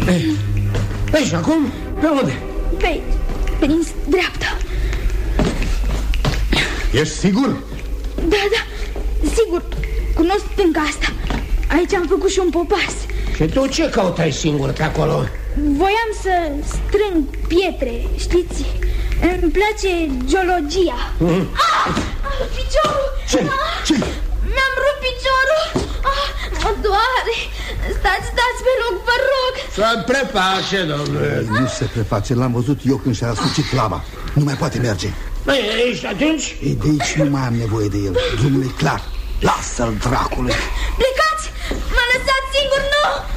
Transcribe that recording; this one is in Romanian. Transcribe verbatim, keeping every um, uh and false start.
Păi și acum, pe unde? Pe, prin dreapta. Ești sigur? Da, da, sigur. Cunosc stânga asta. Aici am făcut și un popas. Și tu ce căutai singur pe acolo? Voiam să strâng pietre, știți? Îmi place geologia. Mm. Ah! Piciorul! Ce? Ah! Ce? Mi-am rupt piciorul! Ah, mă doare! Stați, stați pe loc, vă rog! Se preface, domnule. Nu se preface, l-am văzut eu când și-a asucit lama. Nu mai poate merge. Păi, ești atunci? E, de aici nu mai am nevoie de el. Drumul e clar. Lasă-l, dracule! Plecați! M-a lăsat singur, nu!